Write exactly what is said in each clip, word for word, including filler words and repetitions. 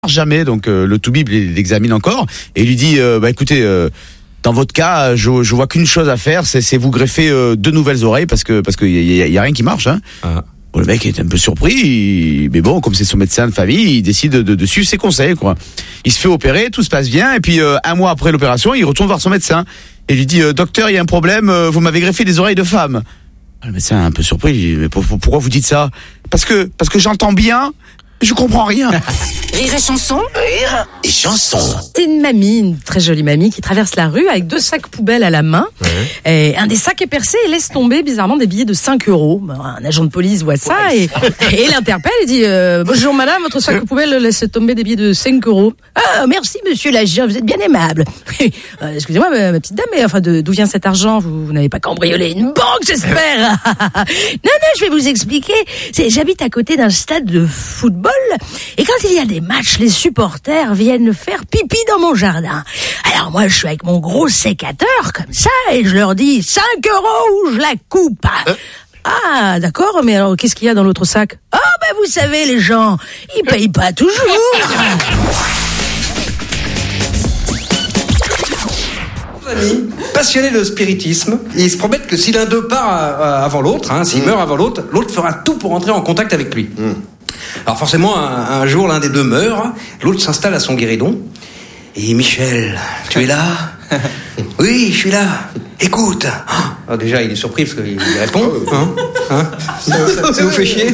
Jamais, donc euh, le toubib l'examine encore et il lui dit euh, bah écoutez euh, dans votre cas je, je vois qu'une chose à faire, c'est, c'est vous greffer euh, deux nouvelles oreilles parce que parce que y a, y a rien qui marche hein. Ah. Bon, le mec est un peu surpris, il, mais bon comme c'est son médecin de famille, il décide de, de, de suivre ses conseils quoi. Il se fait opérer, tout se passe bien et puis euh, un mois après l'opération il retourne voir son médecin et lui dit euh, docteur il y a un problème, euh, vous m'avez greffé des oreilles de femme. Le médecin est un peu surpris, il dit mais pour, pour, pourquoi vous dites ça? Parce que parce que j'entends bien. Je comprends rien. Rire et chanson. Rire et chanson. C'est une mamie, une très jolie mamie qui traverse la rue avec deux sacs poubelles à la main. Ouais. Et un des sacs est percé et laisse tomber bizarrement des billets de cinq euros. Un agent de police voit ça ouais. et, et l'interpelle et dit euh, bonjour madame, votre sac poubelle laisse tomber des billets de cinq euros. Ah merci monsieur l'agent, vous êtes bien aimable. euh, excusez-moi ma, ma petite dame, mais enfin de, d'où vient cet argent? Vous, vous n'avez pas cambriolé une banque j'espère? Non non, je vais vous expliquer. C'est, j'habite à côté d'un stade de football. Et quand il y a des matchs, les supporters viennent faire pipi dans mon jardin. Alors moi, je suis avec mon gros sécateur, comme ça, et je leur dis cinq euros ou je la coupe. Euh Ah, d'accord, mais alors qu'est-ce qu'il y a dans l'autre sac? Ah, oh, ben vous savez, les gens, ils payent pas toujours. Amis passionnés de spiritisme, ils se promettent que si l'un d'eux part avant l'autre, hein, s'il mmh. meurt avant l'autre, l'autre fera tout pour entrer en contact avec lui. Mmh. Alors forcément, un, un jour, l'un des deux meurt, l'autre s'installe à son guéridon. Et Michel, tu es là? Oui, je suis là. Écoute. Alors déjà, il est surpris parce qu'il répond. Hein, hein, ça, ça, ça vous fait chier?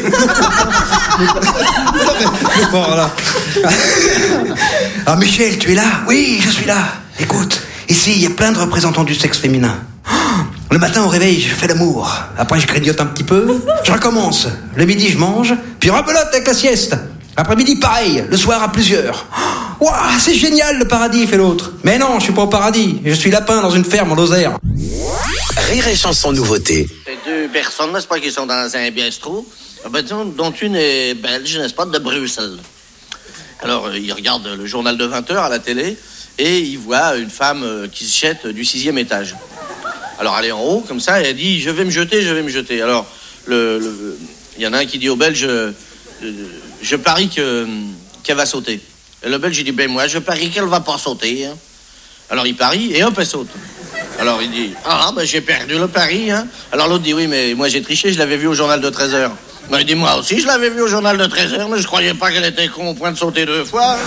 Bon, voilà. Alors Michel, tu es là? Oui, je suis là. Écoute, ici, il y a plein de représentants du sexe féminin. Le matin au réveil, je fais l'amour. Après, je grignote un petit peu. Je recommence. Le midi, je mange. Puis rebelote avec la sieste. Après-midi, pareil. Le soir, à plusieurs. Waouh, c'est génial le paradis, fait l'autre. Mais non, je suis pas au paradis. Je suis lapin dans une ferme en Lozère. Rire et chanson nouveauté. C'est deux personnes, n'est-ce pas, qui sont dans un bistrot, dont une est belge, n'est-ce pas, de Bruxelles. Alors, ils regardent le journal de vingt heures à la télé et ils voient une femme qui se jette du sixième étage. Alors elle est en haut comme ça et elle dit je vais me jeter, je vais me jeter. Alors le, le, il y en a un qui dit au Belge je, je parie que, qu'elle va sauter. Et le Belge il dit ben moi je parie qu'elle va pas sauter. Hein. Alors il parie et hop elle saute. Alors il dit ah ben j'ai perdu le pari. Hein. Alors l'autre dit oui mais moi j'ai triché, je l'avais vu au journal de treize heures. Ben, il dit moi aussi je l'avais vu au journal de treize heures mais je croyais pas qu'elle était con au point de sauter deux fois.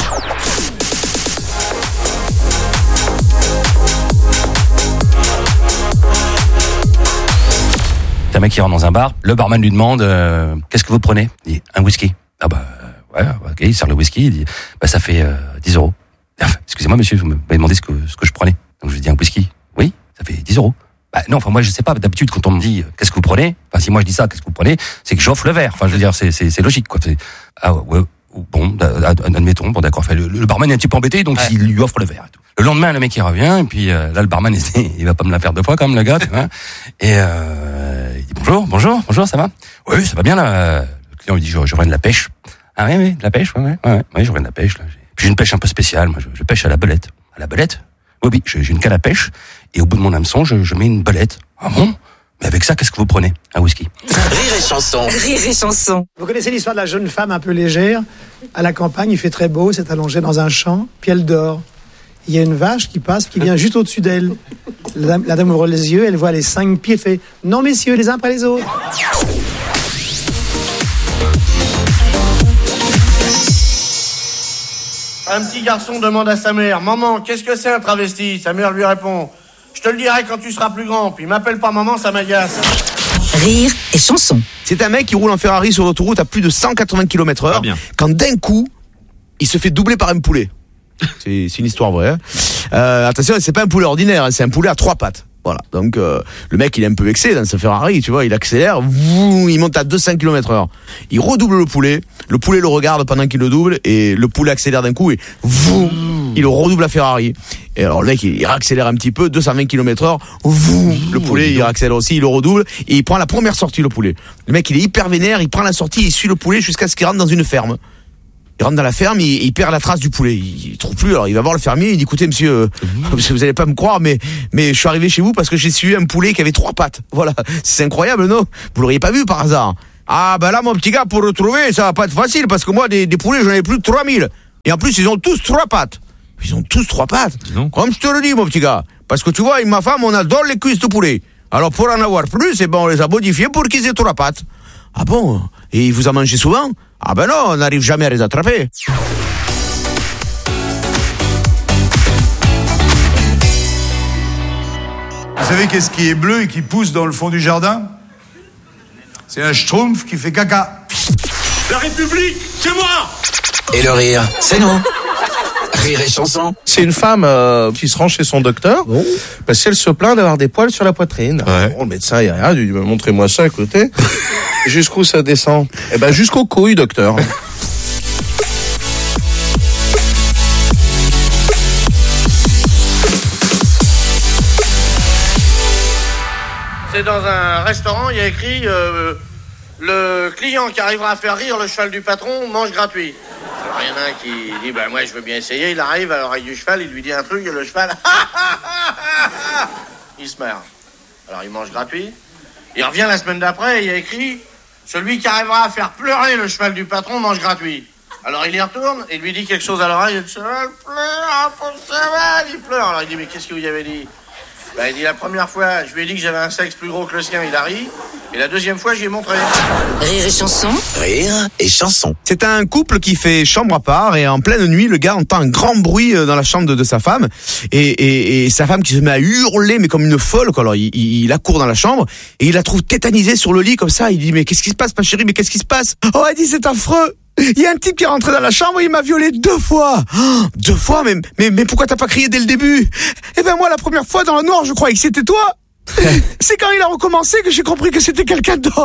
Un mec qui rentre dans un bar, le barman lui demande euh, qu'est-ce que vous prenez? Il dit un whisky. Ah bah euh, ouais, ok, il sert le whisky, il dit bah ça fait euh, dix euros. Enfin, excusez-moi monsieur, vous m'avez demandé ce que ce que je prenais. Donc je lui dis un whisky. Oui, ça fait dix euros. Bah non, enfin moi je sais pas, d'habitude quand on me dit qu'est-ce que vous prenez, enfin si moi je dis ça, qu'est-ce que vous prenez, c'est que j'offre le verre. Enfin je veux dire c'est c'est c'est logique quoi. C'est, ah ouais, bon, admettons, bon d'accord, enfin, le, le barman est un petit peu embêté donc ouais. Il lui offre le verre et tout. Le lendemain, le mec il revient et puis euh, là le barman il, il va pas me la faire deux fois quand même le gars, tu vois. Et euh, il dit bonjour, bonjour, bonjour, ça va? Oui, ça va bien là. Le client lui dit je, je reviens de la pêche. Ah oui, oui, de la pêche, ouais, ouais, ouais, ouais, je reviens de la pêche là. Puis j'ai une pêche un peu spéciale, moi je, je pêche à la belette. À la belette? Oui, oui, j'ai, j'ai une canne à pêche et au bout de mon hameçon je, je mets une belette. Ah bon? Mais avec ça, qu'est-ce que vous prenez? Un whisky. Rire et chanson. Rire et chanson. Vous connaissez l'histoire de la jeune femme un peu légère? À la campagne, il fait très beau, s'est allongée dans un champ, puis elle dort. Il y a une vache qui passe, qui vient juste au-dessus d'elle. La dame, la dame ouvre les yeux, elle voit les cinq pieds, elle fait « Non, messieurs, les uns après les autres !» Un petit garçon demande à sa mère « Maman, qu'est-ce que c'est un travesti ?» Sa mère lui répond « Je te le dirai quand tu seras plus grand, puis m'appelle pas maman, ça m'agace. » Rire et chanson. C'est un mec qui roule en Ferrari sur l'autoroute à plus de cent quatre-vingts kilomètres heure, quand d'un coup, il se fait doubler par un poulet. C'est, c'est une histoire vraie. Hein. Euh, attention, c'est pas un poulet ordinaire, c'est un poulet à trois pattes. Voilà. Donc euh, le mec, il est un peu vexé dans sa Ferrari, tu vois, il accélère, vous, il monte à deux cents kilomètres heure. Il redouble le poulet, le poulet le regarde pendant qu'il le double et le poulet accélère d'un coup et vous, il redouble la Ferrari. Et alors le mec, il accélère un petit peu, deux cent vingt kilomètres heure, vous, le poulet, il accélère aussi, il le redouble et il prend la première sortie le poulet. Le mec, il est hyper vénère, il prend la sortie, il suit le poulet jusqu'à ce qu'il rentre dans une ferme. Il rentre dans la ferme, il, il perd la trace du poulet. Il, il trouve plus. Alors il va voir le fermier. Il dit écoutez monsieur, euh, vous allez pas me croire, mais mais je suis arrivé chez vous parce que j'ai suivi un poulet qui avait trois pattes. Voilà, c'est incroyable, non? Vous l'auriez pas vu par hasard? Ah ben là mon petit gars, pour le retrouver, ça va pas être facile parce que moi des, des poulets j'en ai plus de trois mille. Et en plus, ils ont tous trois pattes. Ils ont tous trois pattes. Non. Comme je te le dis, mon petit gars. Parce que tu vois, avec ma femme, on adore les cuisses de poulet. Alors, pour en avoir plus, eh ben, on les a modifiés pour qu'ils aient trois pattes. Ah bon? Et vous en mangez souvent? Ah ben non, on n'arrive jamais à les attraper. Vous savez qu'est-ce qui est bleu et qui pousse dans le fond du jardin? C'est un schtroumpf qui fait caca. La République, c'est moi! Et le rire, c'est nous. Rire et chanson. C'est une femme euh, qui se rend chez son docteur bon. parce qu'elle se plaint d'avoir des poils sur la poitrine. Ouais. Bon, le médecin, il y a rien, il dit montrez-moi ça, écoutez. Jusqu'où ça descend? Eh ben jusqu'aux couilles, docteur. C'est dans un restaurant, il y a écrit euh, le client qui arrivera à faire rire le cheval du patron mange gratuit. Alors il y en a un qui dit bah moi je veux bien essayer, il arrive à l'oreille du cheval, il lui dit un truc et le cheval il se marre. Alors il mange gratuit. Il revient la semaine d'après et il y a écrit celui qui arrivera à faire pleurer le cheval du patron mange gratuit. Alors il y retourne et lui dit quelque chose à l'oreille et le cheval pleure, pour le cheval, il pleure. Alors il dit mais qu'est-ce que vous y avez dit? Ben, il dit la première fois, je lui ai dit que j'avais un sexe plus gros que le sien, il a ri. Et la deuxième fois, j'y ai montré. Rire et chanson. Rire et chanson. C'est un couple qui fait chambre à part et en pleine nuit, le gars entend un grand bruit dans la chambre de, de sa femme et, et, et sa femme qui se met à hurler mais comme une folle. Quoi. Alors il, il, il accourt dans la chambre et il la trouve tétanisée sur le lit comme ça. Il dit mais qu'est-ce qui se passe, ma chérie? Mais qu'est-ce qui se passe? Oh, elle dit c'est affreux. Il y a un type qui est rentré dans la chambre et il m'a violé deux fois. Oh, deux fois, mais, mais, mais pourquoi t'as pas crié dès le début? Eh ben moi, la première fois dans le noir, je croyais que c'était toi. C'est quand il a recommencé que j'ai compris que c'était quelqu'un d'autre.